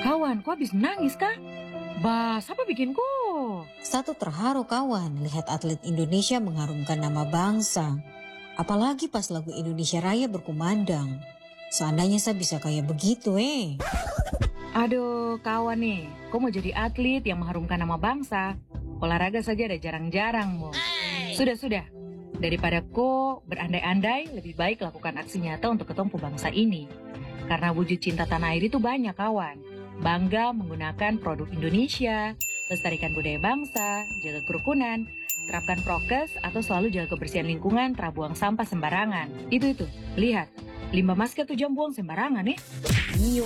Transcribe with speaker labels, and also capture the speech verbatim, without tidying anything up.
Speaker 1: Kawan, kok habis nangis kah? Bah, siapa bikin kok?
Speaker 2: Satu terharu kawan, lihat atlet Indonesia mengharumkan nama bangsa. Apalagi pas lagu Indonesia Raya berkumandang. Seandainya saya bisa kayak begitu eh.
Speaker 1: Aduh, kawan nih, kok mau jadi atlet yang mengharumkan nama bangsa? Olahraga saja ada jarang-jarang, Mo. Sudah-sudah, daripada kok berandai-andai, lebih baik lakukan aksi nyata untuk ketompo bangsa ini. Karena wujud cinta tanah air itu banyak, kawan. Bangga menggunakan produk Indonesia, lestarikan budaya bangsa, jaga kerukunan, terapkan prokes atau selalu jaga kebersihan lingkungan, terbuang sampah sembarangan. Itu-itu, lihat, limbah masker tuh jangan buang sembarangan ya.
Speaker 2: Iyo.